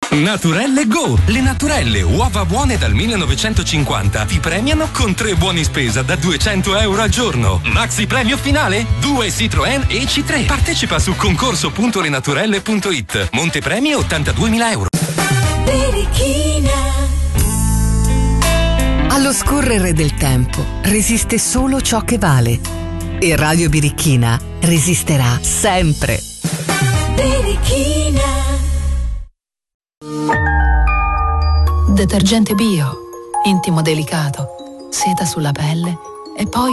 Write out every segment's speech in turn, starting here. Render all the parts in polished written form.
Naturelle Go! Le Naturelle, uova buone dal 1950, ti premiano con 3 buoni spesa da €200 al giorno. Maxi premio finale? 2 Citroën EC3. Partecipa su concorso.lenaturelle.it. Montepremi €82.000. Allo scorrere del tempo resiste solo ciò che vale. E Radio Birichina resisterà sempre. Birichina. Detergente bio, intimo delicato, seta sulla pelle e poi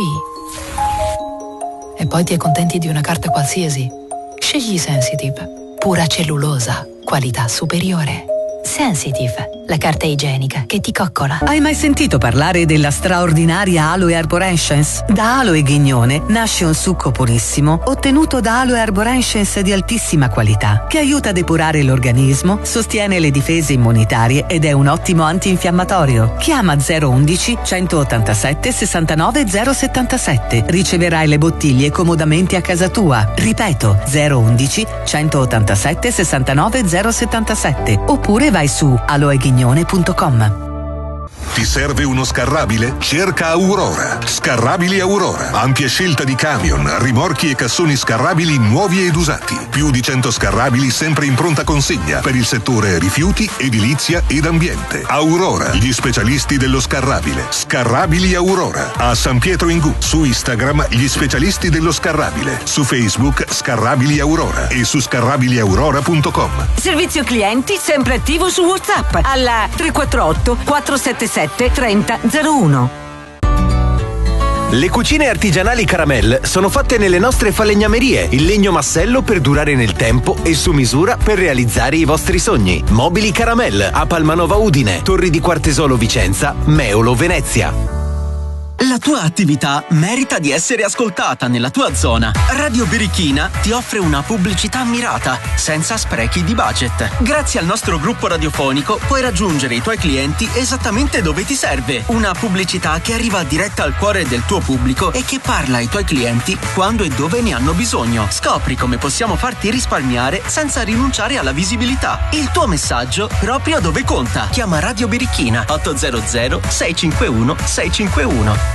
ti accontenti di una carta qualsiasi. Scegli Sensitive, pura cellulosa, qualità superiore. Sensitive, la carta igienica che ti coccola. Hai mai sentito parlare della straordinaria Aloe Arborescens? Da aloe ghignone nasce un succo purissimo ottenuto da Aloe Arborescens di altissima qualità che aiuta a depurare l'organismo, sostiene le difese immunitarie ed è un ottimo antinfiammatorio. Chiama 011 187 69 077. Riceverai le bottiglie comodamente a casa tua. Ripeto, 011 187 69 077. Oppure vai su aloeghignone.com. Ti serve uno scarrabile? Cerca Aurora. Scarrabili Aurora. Ampia scelta di camion, rimorchi e cassoni scarrabili nuovi ed usati. Più di 100 scarrabili sempre in pronta consegna per il settore rifiuti, edilizia ed ambiente. Aurora, gli specialisti dello scarrabile. Scarrabili Aurora. A San Pietro in Gu. Su Instagram gli specialisti dello scarrabile. Su Facebook Scarrabili Aurora e su scarrabiliaurora.com. Servizio clienti sempre attivo su WhatsApp alla 348 477 3001. Le cucine artigianali Caramel sono fatte nelle nostre falegnamerie, in legno massello per durare nel tempo e su misura per realizzare i vostri sogni. Mobili Caramel a Palmanova Udine, Torri di Quartesolo Vicenza, Meolo Venezia. La tua attività merita di essere ascoltata nella tua zona. Radio Birichina ti offre una pubblicità mirata, senza sprechi di budget. Grazie al nostro gruppo radiofonico puoi raggiungere i tuoi clienti esattamente dove ti serve. Una pubblicità che arriva diretta al cuore del tuo pubblico e che parla ai tuoi clienti quando e dove ne hanno bisogno. Scopri come possiamo farti risparmiare senza rinunciare alla visibilità. Il tuo messaggio proprio dove conta. Chiama Radio Birichina 800 651 651.